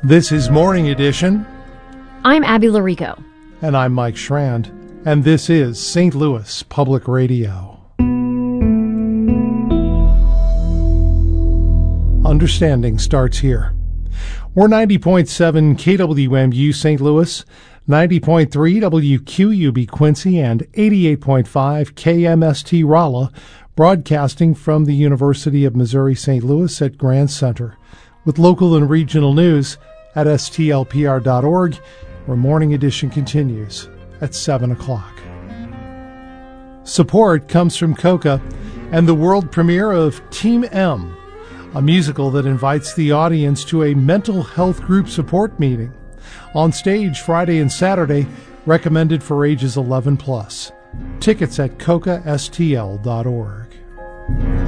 This is Morning Edition. I'm Abby Larico. And I'm Mike Schrand. And this is St. Louis Public Radio. Understanding starts here. We're 90.7 KWMU St. Louis, 90.3 WQUB Quincy, and 88.5 KMST Rolla, broadcasting from the University of Missouri St. Louis at Grand Center, with local and regional news at stlpr.org, where Morning Edition continues at 7 o'clock. Support comes from Coca and the world premiere of Team M, a musical that invites the audience to a mental health group support meeting. On stage Friday and Saturday, recommended for ages 11 plus. Tickets at cocastl.org.